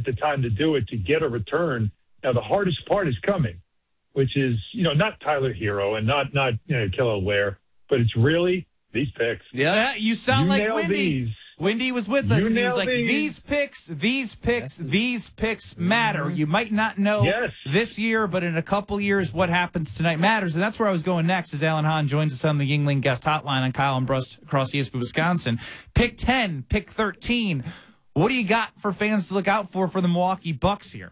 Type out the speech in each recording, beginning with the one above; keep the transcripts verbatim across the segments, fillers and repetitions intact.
the time to do it to get a return. Now, the hardest part is coming, which is, you know, not Tyler Hero and not, not you know, Kel'el Ware, but it's really these picks. Yeah, you sound you like nail Wendy. These. Wendy was with us, You and he was nail like, these. these picks, these picks, these picks matter. You might not know Yes. this year, but in a couple years, what happens tonight matters. And that's where I was going next, as Alan Hahn joins us on the Yingling guest hotline on Kyle and Brust across E S P N Wisconsin. Pick ten, pick thirteen. What do you got for fans to look out for for the Milwaukee Bucks here?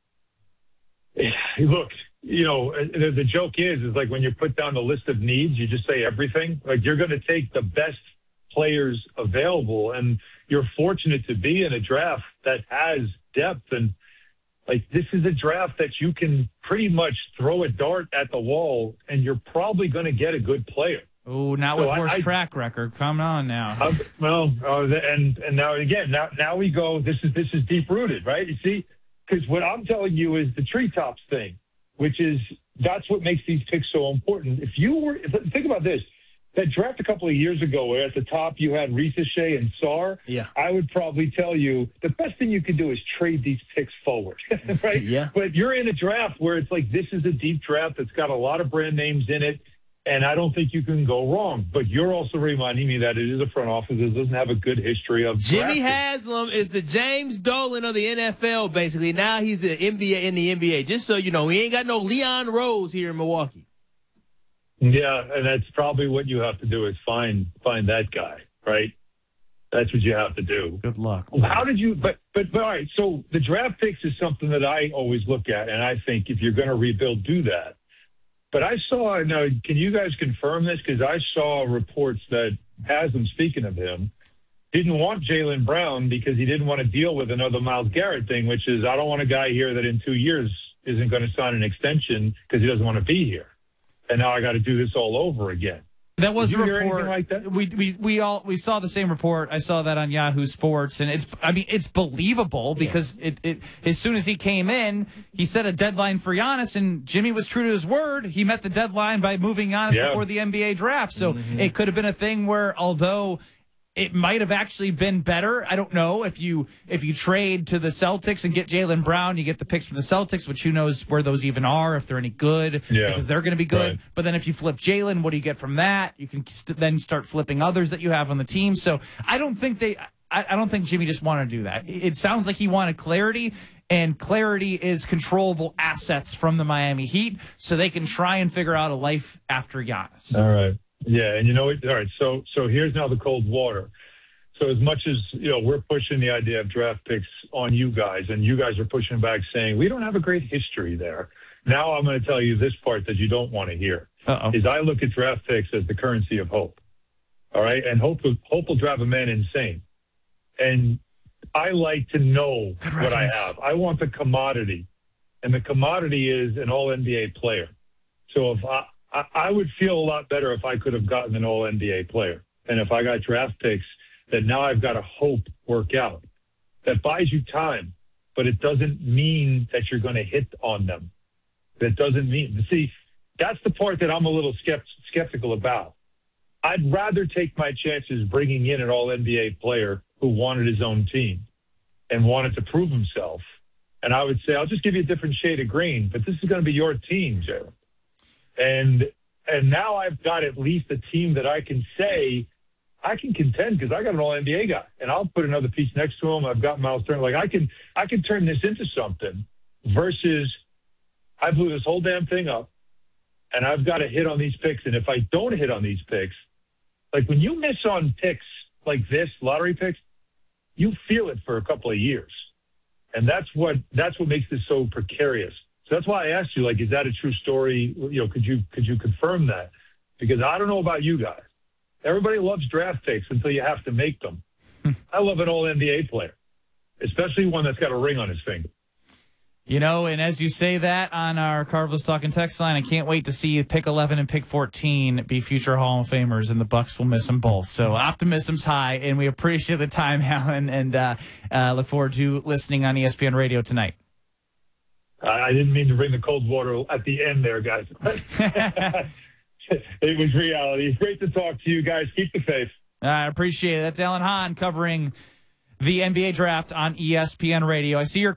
Look, you know, the, the joke is, is like when you put down the list of needs, you just say everything. Like you're going to take the best players available, and you're fortunate to be in a draft that has depth. And like, this is a draft that you can pretty much throw a dart at the wall and you're probably going to get a good player. Oh, not So with I- worse I- track record. Come on now. Uh, well, uh, and, and now again, now, now we go, this is, this is deep rooted, right? You see, because what I'm telling you is the treetops thing, which is, that's what makes these picks so important. If you were, if, think about this, that draft a couple of years ago where at the top you had Risache and Sarr, Yeah. I would probably tell you the best thing you can do is trade these picks forward, right? Yeah. But you're in a draft where it's like, this is a deep draft that's got a lot of brand names in it, and I don't think you can go wrong. But you're also reminding me that it is a front office that doesn't have a good history of Jimmy drafting. Haslam is the James Dolan of the N F L, basically. Now he's the N B A in the N B A. Just so you know, we ain't got no Leon Rose here in Milwaukee. Yeah, and that's probably what you have to do is find find that guy, right? That's what you have to do. Good luck. How did you? But but but all right. So the draft picks is something that I always look at, and I think if you're going to rebuild, do that. But I saw now. Can you guys confirm this? Because I saw reports that Haslam, speaking of him, didn't want Jaylen Brown because he didn't want to deal with another Myles Garrett thing, which is I don't want a guy here that in two years isn't going to sign an extension because he doesn't want to be here. And now I got to do this all over again. That was Did a you hear report. anything like that? We we we all we saw the same report. I saw that on Yahoo Sports, and it's I mean it's believable because it, it as soon as he came in, he set a deadline for Giannis, and Jimmy was true to his word. He met the deadline by moving Giannis Yeah. before the N B A draft. So it could have been a thing where, although it might have actually been better. I don't know if you if you trade to the Celtics and get Jaylen Brown, you get the picks from the Celtics, which who knows where those even are, if they're any good, Yeah. because they're going to be good. Right. But then if you flip Jaylen, what do you get from that? You can st- then start flipping others that you have on the team. So I don't think they, I, I don't think Jimmy just wanted to do that. It, it sounds like he wanted clarity. And clarity is controllable assets from the Miami Heat, so they can try and figure out a life after Giannis. All right. Yeah, and you know what? All right, so so here's now the cold water. So as much as, you know, we're pushing the idea of draft picks on you guys, and you guys are pushing back saying, we don't have a great history there. Now I'm going to tell you this part that you don't want to hear. Uh-oh. Is I look at draft picks as the currency of hope. All right? And hope, hope will drive a man insane. And I like to know Good what I reference. have. I want the commodity. And the commodity is an all-N B A player. So if I, I, I would feel a lot better if I could have gotten an all-N B A player. And if I got draft picks that now I've got to hope work out. That buys you time, but it doesn't mean that you're going to hit on them. That doesn't mean, see, that's the part that I'm a little skept- skeptical about. I'd rather take my chances bringing in an all-N B A player who wanted his own team and wanted to prove himself. And I would say, I'll just give you a different shade of green, but this is going to be your team, Jared. And, and now I've got at least a team that I can say, I can contend because I got an all N B A guy, and I'll put another piece next to him. I've got Miles Turner. Like I can, I can turn this into something. Versus, I blew this whole damn thing up, and I've got to hit on these picks. And if I don't hit on these picks, like when you miss on picks like this, lottery picks, you feel it for a couple of years, and that's what that's what makes this so precarious. So that's why I asked you, like, is that a true story? You know, could you could you confirm that? Because I don't know about you guys. Everybody loves draft picks until you have to make them. I love an all N B A player, especially one that's got a ring on his finger. You know, and as you say that on our Carvel's Talking text line, I can't wait to see pick eleven and pick fourteen be future Hall of Famers, and the Bucks will miss them both. So optimism's high, and we appreciate the time, Alan, and uh, uh, look forward to listening on E S P N Radio tonight. I didn't mean to bring the cold water at the end there, guys. It was reality. Great to talk to you guys. Keep the faith. I appreciate it. That's Alan Hahn covering the N B A draft on E S P N Radio. I see your